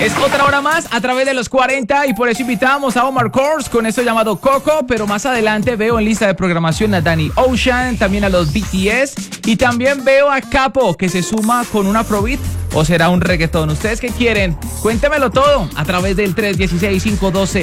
Es otra hora más a través de los 40 y por eso invitamos a Omar Kors con esto llamado Coco, pero más adelante veo en lista de programación a Danny Ocean, también a los BTS y también veo a Capo que se suma con un afrobeat o será un reggaetón. ¿Ustedes qué quieren? Cuéntemelo todo a través del 316-512